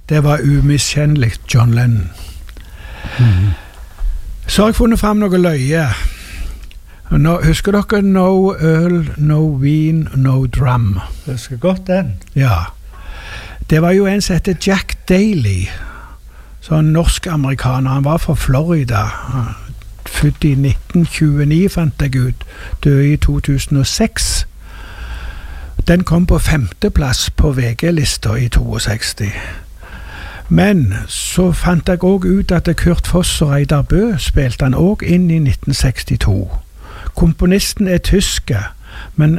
det var umiskjennelig John Lennon. Så har jeg funnet frem noe løye. Husker dere No Øl, No Vin, No Drum? Jeg husker godt den. Ja. Det var jo en som heter Jack Daly, sånn norsk-amerikaner. Han var fra Florida. Født i 1929, fant jeg ut. Døde i 2006. Den kom på 5. plass på VG-lista i 62. Men så fant jeg også ut at Kurt Foss og Reidar Bø spilte han også inn i 1962. Komponisten er tysker, men